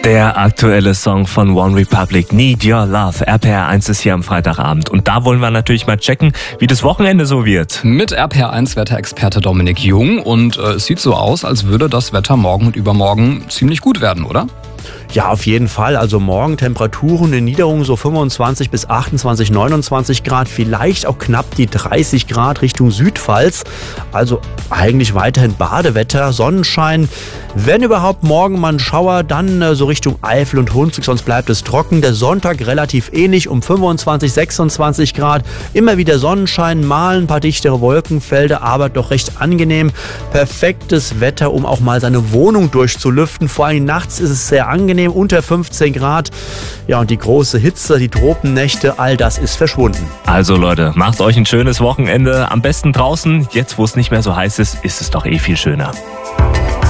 Der aktuelle Song von One Republic, Need Your Love. RPR1 ist hier am Freitagabend. Und da wollen wir natürlich mal checken, wie das Wochenende so wird. Mit RPR1 Wetterexperte Dominik Jung. Und es sieht so aus, als würde das Wetter morgen und übermorgen ziemlich gut werden, oder? Ja, auf jeden Fall. Also morgen Temperaturen in Niederungen so 25 bis 28, 29 Grad, vielleicht auch knapp die 30 Grad Richtung Südpfalz. Also eigentlich weiterhin Badewetter, Sonnenschein. Wenn überhaupt morgen mal ein Schauer, dann so Richtung Eifel und Hunsrück, sonst bleibt es trocken. Der Sonntag relativ ähnlich, um 25, 26 Grad. Immer wieder Sonnenschein, mal ein paar dichtere Wolkenfelder, aber doch recht angenehm. Perfektes Wetter, um auch mal seine Wohnung durchzulüften. Vor allem nachts ist es sehr angenehm, unter 15 Grad. Ja, und die große Hitze, die Tropennächte, all das ist verschwunden. Also Leute, macht euch ein schönes Wochenende. Am besten draußen. Jetzt, wo es nicht mehr so heiß ist, ist es doch viel schöner.